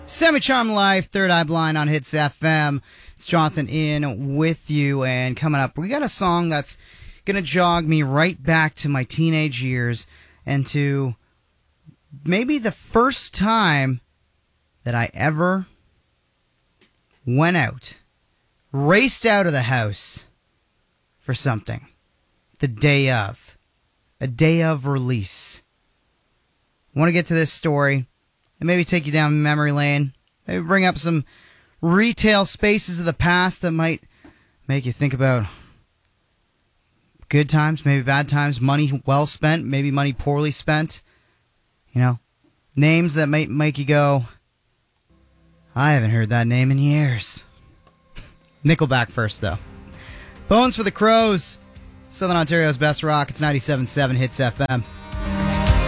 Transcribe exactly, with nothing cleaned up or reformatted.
Semi-Charmed Life, Third Eye Blind on Hits F M. It's Jonathan in with you, and coming up, we got a song that's going to jog me right back to my teenage years and to maybe the first time that I ever went out, raced out of the house for something. The day of. A day of release. I want to get to this story and maybe take you down memory lane. Maybe bring up some retail spaces of the past that might make you think about good times, maybe bad times, money well spent, maybe money poorly spent. You know, names that might make you go, I haven't heard that name in years. Nickelback first, though. Bones for the Crows, Southern Ontario's best rock. It's ninety-seven point seven Hits F M.